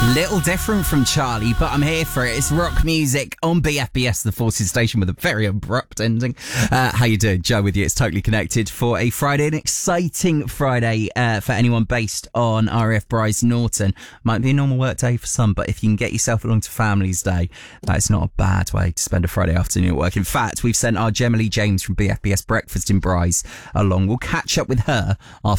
Little different from Charlie, but I'm here for it. It's rock music on BFBS, the Forces station, with a very abrupt ending. How you doing? Joe with you. It's Totally Connected for a Friday, an exciting Friday for anyone based on RAF Bryce Norton. Might be a normal work day for some, but if you can get yourself along to Family's Day, that's not a bad way to spend a Friday afternoon at work. In fact, we've sent our Gemma Lee James from BFBS Breakfast in Bryce along. We'll catch up with her after